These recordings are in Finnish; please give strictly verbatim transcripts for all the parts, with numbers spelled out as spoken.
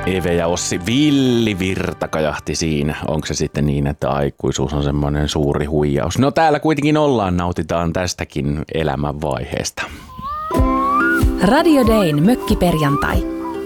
Eve ja Ossi, villivirta kajahti siinä. Onko se sitten niin, että aikuisuus on semmoinen suuri huijaus? No täällä kuitenkin ollaan, nautitaan tästäkin elämänvaiheesta. Radio Dayn mökkiperjantai.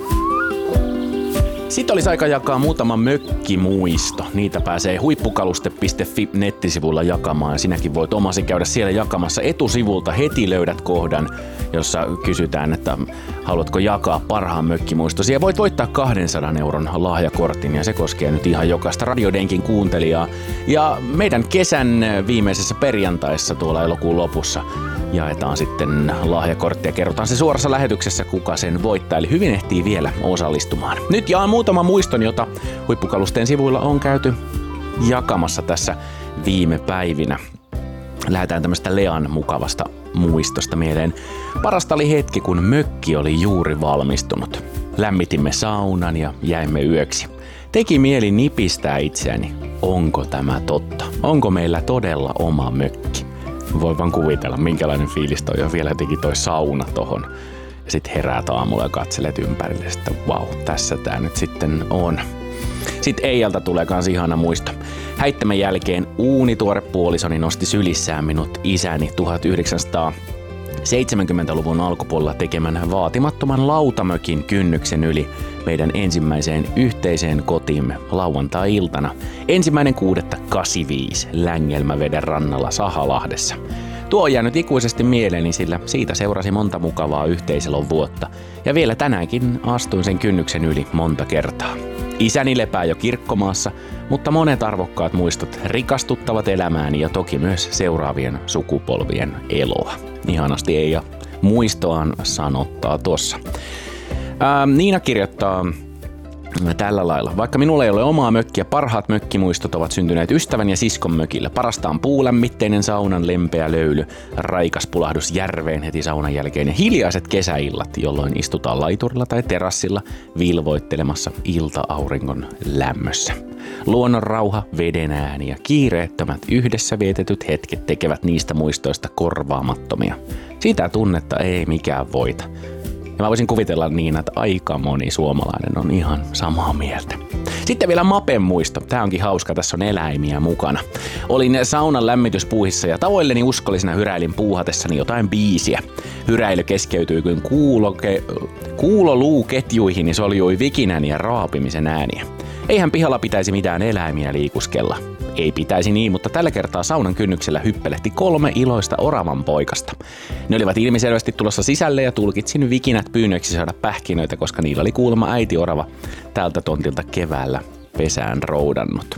Sitten olisi aika jakaa muutama mökkimuisto. Niitä pääsee huippukaluste piste fi nettisivulla jakamaan. Sinäkin voit omasi käydä siellä jakamassa. Etusivulta heti löydät kohdan, jossa kysytään, että haluatko jakaa parhaan mökkimuistosi. Ja voit voittaa kahdensadan euron lahjakortin, ja se koskee nyt ihan jokaista Radio Daynkin kuuntelijaa. Ja meidän kesän viimeisessä perjantaissa tuolla elokuun lopussa jaetaan sitten lahjakorttia. Kerrotaan se suorassa lähetyksessä, kuka sen voittaa. Eli hyvin ehtii vielä osallistumaan. Nyt jaan muutama muiston, jota Huippukalusteen sivuilla on käyty jakamassa tässä viime päivinä. Lähdetään tämmöistä Lean mukavasta muistosta mieleen. Parasta oli hetki, kun mökki oli juuri valmistunut. Lämmitimme saunan ja jäimme yöksi. Teki mieli nipistää itseäni. Onko tämä totta? Onko meillä todella oma mökki? Voi vaan kuvitella, minkälainen fiilis toi on. Vielä teki toi sauna tohon. Ja sit heräät aamulla ja katselet ympärille, että vau, tässä tää nyt sitten on. Sitten Eijalta tulee kans ihana muisto. Häittämän jälkeen uunituore puolisoni nosti sylissään minut isäni tuhatyhdeksänsataaseitsemänkymmentäluvun alkupuolella tekemän vaatimattoman lautamökin kynnyksen yli meidän ensimmäiseen yhteiseen kotiimme lauantai-iltana ensimmäinen kuudetta kahdeksankymmentäviisi Längelmäveden rannalla Sahalahdessa. Tuo on jäänyt ikuisesti mieleeni, sillä siitä seurasi monta mukavaa yhteiselon vuotta ja vielä tänäänkin astuin sen kynnyksen yli monta kertaa. Isäni lepää jo kirkkomaassa, mutta monet arvokkaat muistot rikastuttavat elämääni ja toki myös seuraavien sukupolvien eloa. Ihanasti Eija muistoaan sanottaa tuossa. Ää, Niina kirjoittaa tällä lailla. Vaikka minulla ei ole omaa mökkiä, parhaat mökkimuistot ovat syntyneet ystävän ja siskon mökillä. Parasta on puulämmitteinen saunan lempeä löyly, raikas pulahdus järveen heti saunan jälkeen ja hiljaiset kesäillat, jolloin istutaan laiturilla tai terassilla vilvoittelemassa ilta-auringon lämmössä. Luonnon rauha, veden ääni ja kiireettömät yhdessä vietetyt hetket tekevät niistä muistoista korvaamattomia. Sitä tunnetta ei mikään voita. Ja mä voisin kuvitella niin, että aika moni suomalainen on ihan samaa mieltä. Sitten vielä Mapen muisto. Tää onkin hauska, tässä on eläimiä mukana. Olin saunan lämmityspuuhissa ja tavoilleni uskollisena hyräilin puuhatessani jotain biisiä. Hyräily keskeytyi kuin kuuloke... kuuloluuketjuihin ja soljui vikinän ja raapimisen ääniä. Eihän pihalla pitäisi mitään eläimiä liikuskella. Ei pitäisi niin, mutta tällä kertaa saunan kynnyksellä hyppelehti kolme iloista oravan poikasta. Ne olivat ilmiselvästi tulossa sisälle ja tulkitsin vikinät pyynnöiksi saada pähkinöitä, koska niillä oli kuulemma äiti orava tältä tontilta keväällä pesään roudannut.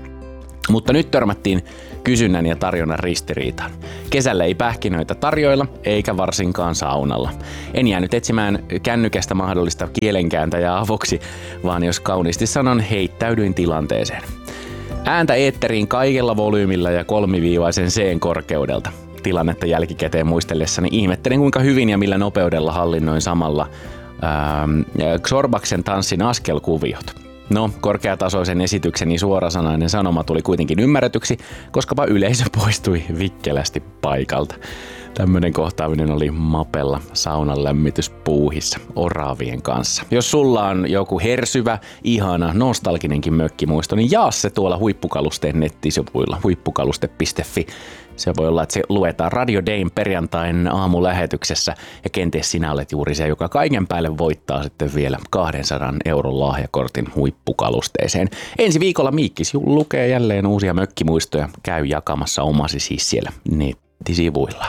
Mutta nyt törmättiin kysynnän ja tarjonnan ristiriitaan. Kesällä ei pähkinöitä tarjoilla, eikä varsinkaan saunalla. En jäänyt etsimään kännykästä mahdollista kielenkääntäjää avuksi, vaan jos kauniisti sanon, heittäydyin tilanteeseen. Ääntä eetteriin kaikella volyymilla ja kolmiviivaisen C:n korkeudelta. Tilannetta jälkikäteen muistellessani ihmettelin, kuinka hyvin ja millä nopeudella hallinnoin samalla ähm, Xorbaksen tanssin askelkuviot. No, korkeatasoisen esitykseni suorasanainen sanoma tuli kuitenkin ymmärretyksi, koskapa yleisö poistui vikkelästi paikalta. Tämmönen kohtaaminen oli Mapella saunan lämmityspuuhissa oravien kanssa. Jos sulla on joku hersyvä, ihana, nostalginenkin mökkimuisto, niin jaa se tuolla Huippukalusteen nettisivuilla, huippukaluste piste fi. Se voi olla, että se luetaan Radio Dayn perjantain aamulähetyksessä ja kenties sinä olet juuri se, joka kaiken päälle voittaa sitten vielä kahdensadan euron lahjakortin Huippukalusteeseen. Ensi viikolla Miikkis lukee jälleen uusia mökkimuistoja. Käy jakamassa omasi siis siellä nettisivuilla.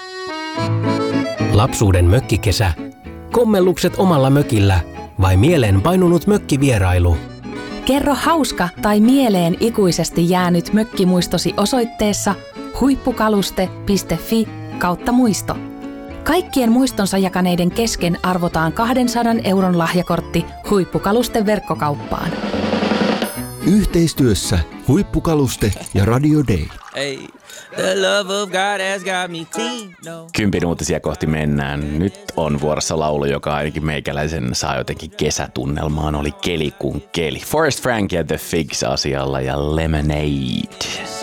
Lapsuuden mökkikesä. Kommellukset omalla mökillä vai mieleen painunut mökkivierailu? Kerro hauska tai mieleen ikuisesti jäänyt mökkimuistosi osoitteessa huippukaluste piste fi kautta muisto. Kaikkien muistonsa jakaneiden kesken arvotaan kahdensadan euron lahjakortti Huippukalusten verkkokauppaan. Yhteistyössä Huippukaluste ja Radio Dayn. Hey, the love of God has got me clean. No. Kympin uutisia kohti mennään. Nyt on vuorossa laulu, joka ainakin meikäläisen saa jotenkin kesätunnelmaan. Oli Keli kuin keli. Forrest Frank ja The Figs asialla ja Lemonade.